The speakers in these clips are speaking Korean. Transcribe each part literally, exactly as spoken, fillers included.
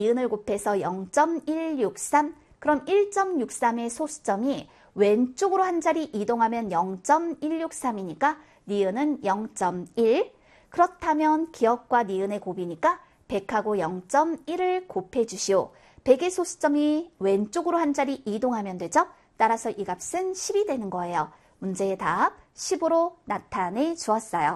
니은을 곱해서 영 점 일육삼, 그럼 일 점 육삼의 소수점이 왼쪽으로 한 자리 이동하면 영 점 일육삼이니까 니은은 영 점 일. 그렇다면 기역과 니은의 곱이니까 백하고 영 점 일을 곱해 주시오. 백의 소수점이 왼쪽으로 한 자리 이동하면 되죠? 따라서 이 값은 십이 되는 거예요. 문제의 답 십으로 나타내 주었어요.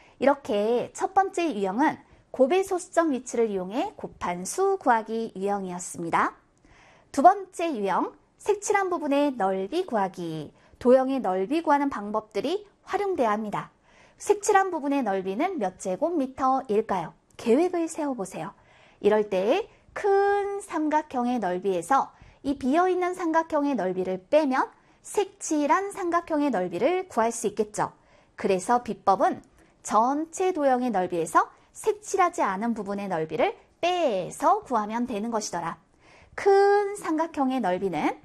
이렇게 첫 번째 유형은 곱의 소수점 위치를 이용해 곱한 수 구하기 유형이었습니다. 두 번째 유형, 색칠한 부분의 넓이 구하기. 도형의 넓이 구하는 방법들이 활용돼야 합니다. 색칠한 부분의 넓이는 몇 제곱미터일까요? 계획을 세워보세요. 이럴 때 큰 삼각형의 넓이에서 이 비어있는 삼각형의 넓이를 빼면 색칠한 삼각형의 넓이를 구할 수 있겠죠. 그래서 비법은 전체 도형의 넓이에서 색칠하지 않은 부분의 넓이를 빼서 구하면 되는 것이더라. 큰 삼각형의 넓이는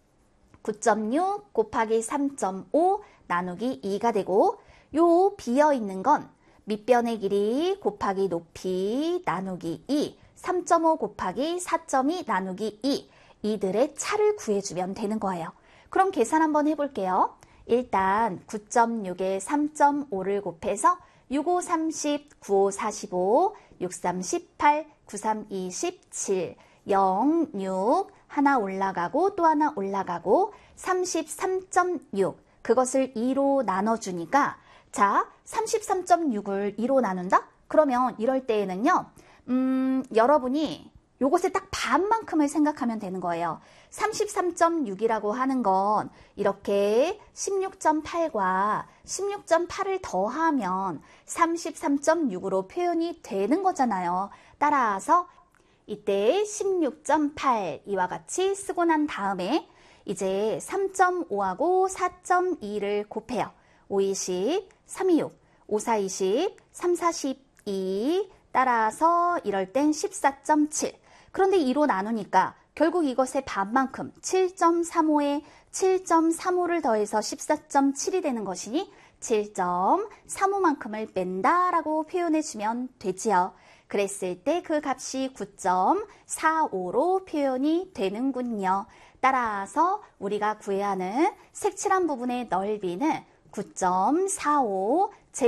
구 점 육 곱하기 삼 점 오 나누기 이가 되고, 요 비어있는 건 밑변의 길이 곱하기 높이 나누기 이, 삼 점 오 곱하기 사 점 이 나누기 이, 이들의 차를 구해주면 되는 거예요. 그럼 계산 한번 해볼게요. 일단 구 점 육에 삼 점 오를 곱해서 육 오 삼십, 구 오 사십오, 육 삼 십팔, 구 삼 이십칠, 영, 육, 하나 올라가고 또 하나 올라가고 삼십삼 점 육, 그것을 이로 나눠주니까, 자, 삼십삼 점 육을 이로 나눈다? 그러면 이럴 때에는요, 음, 여러분이 요것의 딱 반만큼을 생각하면 되는 거예요. 삼십삼 점 육이라고 하는 건 이렇게 십육 점 팔과 십육 점 팔을 더하면 삼십삼 점 육으로 표현이 되는 거잖아요. 따라서 이때 십육 점 팔 이와 같이 쓰고 난 다음에 이제 삼 점 오하고 사 점 이를 곱해요. 오 이십, 삼 이육, 오 사 이십, 삼 사 십이, 따라서 이럴 땐 십사 점 칠. 그런데 이로 나누니까 결국 이것의 반만큼 칠 점 삼오에 칠 점 삼오를 더해서 십사 점 칠이 되는 것이니 칠 점 삼오만큼을 뺀다라고 표현해주면 되지요. 그랬을 때 그 값이 구 점 사오로 표현이 되는군요. 따라서 우리가 구해야 하는 색칠한 부분의 넓이는 구 점 사오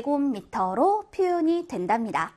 제곱미터로 표현이 된답니다.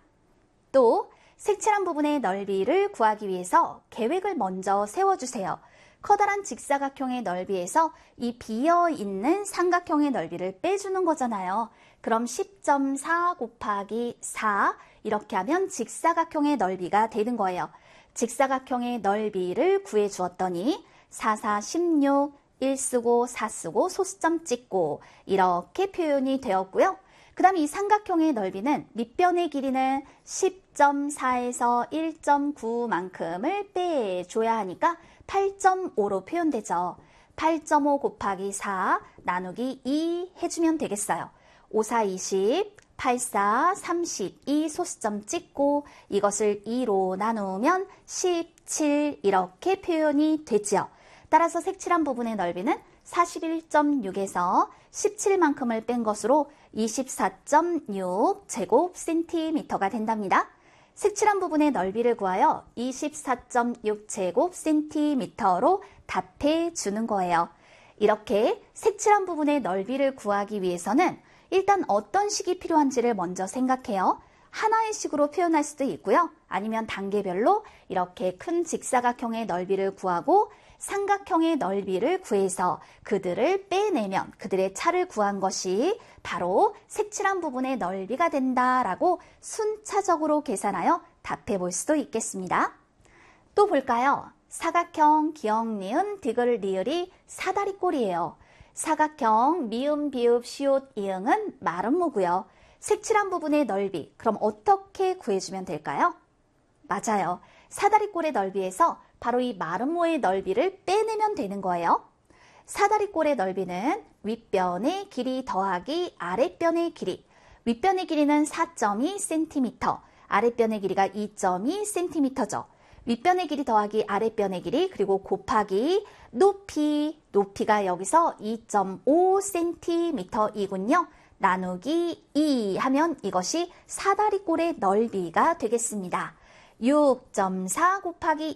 또 색칠한 부분의 넓이를 구하기 위해서 계획을 먼저 세워주세요. 커다란 직사각형의 넓이에서 이 비어있는 삼각형의 넓이를 빼주는 거잖아요. 그럼 십 점 사 곱하기 사, 이렇게 하면 직사각형의 넓이가 되는 거예요. 직사각형의 넓이를 구해주었더니 사, 사, 십육, 일 쓰고 사 쓰고 소수점 찍고 이렇게 표현이 되었고요. 그 다음 이 삼각형의 넓이는 밑변의 길이는 십 점 사에서 일 점 구만큼을 빼줘야 하니까 팔 점 오로 표현되죠. 팔 점 오 곱하기 사 나누기 이 해주면 되겠어요. 오, 사, 이십, 팔, 사, 삼십이 소수점 찍고 이것을 이로 나누면 십칠 이렇게 표현이 되지요. 따라서 색칠한 부분의 넓이는 사십일 점 육에서 십칠만큼을 뺀 것으로 이십사 점 육 제곱센티미터가 된답니다. 색칠한 부분의 넓이를 구하여 이십사 점 육 제곱센티미터로 답해 주는 거예요. 이렇게 색칠한 부분의 넓이를 구하기 위해서는 일단 어떤 식이 필요한지를 먼저 생각해요. 하나의 식으로 표현할 수도 있고요. 아니면 단계별로 이렇게 큰 직사각형의 넓이를 구하고 삼각형의 넓이를 구해서 그들을 빼내면 그들의 차를 구한 것이 바로 색칠한 부분의 넓이가 된다라고 순차적으로 계산하여 답해 볼 수도 있겠습니다. 또 볼까요? 사각형, 기역, 니은, 디귿, 리을이 사다리꼴이에요. 사각형, 미음, 비읍, 시옷, 이응은 마름모고요. 색칠한 부분의 넓이, 그럼 어떻게 구해주면 될까요? 맞아요. 사다리꼴의 넓이에서 바로 이 마름모의 넓이를 빼내면 되는 거예요. 사다리꼴의 넓이는 윗변의 길이 더하기 아랫변의 길이. 윗변의 길이는 사 점 이 센티미터, 아랫변의 길이가 이 점 이 센티미터죠. 윗변의 길이 더하기 아랫변의 길이, 그리고 곱하기 높이, 높이가 여기서 이 점 오 센티미터이군요. 나누기 이 하면 이것이 사다리꼴의 넓이가 되겠습니다. 육 점 사 곱하기